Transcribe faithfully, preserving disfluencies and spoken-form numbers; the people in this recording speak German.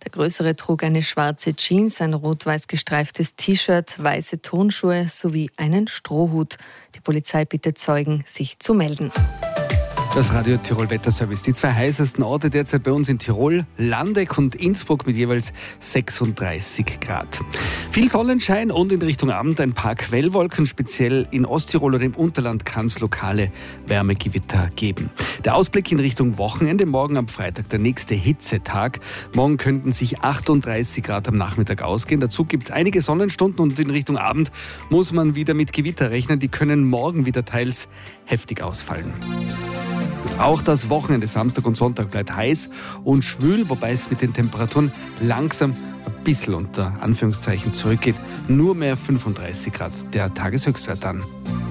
Der Größere trug eine schwarze Jeans, ein rot-weiß gestreiftes T-Shirt, weiße Turnschuhe sowie einen Strohhut. Die Polizei bittet Zeugen, sich zu melden. Das Radio Tirol Wetterservice. Die zwei heißesten Orte derzeit bei uns in Tirol, Landeck und Innsbruck mit jeweils sechsunddreißig Grad. Viel Sonnenschein und in Richtung Abend ein paar Quellwolken. Speziell in Osttirol oder im Unterland kann es lokale Wärmegewitter geben. Der Ausblick in Richtung Wochenende. Morgen am Freitag der nächste Hitzetag. Morgen könnten sich achtunddreißig Grad am Nachmittag ausgehen. Dazu gibt es einige Sonnenstunden und in Richtung Abend muss man wieder mit Gewitter rechnen. Die können morgen wieder teils heftig ausfallen. Auch das Wochenende, Samstag und Sonntag, bleibt heiß und schwül, wobei es mit den Temperaturen langsam ein bisschen unter Anführungszeichen zurückgeht. Nur mehr fünfunddreißig Grad, der Tageshöchstwert dann.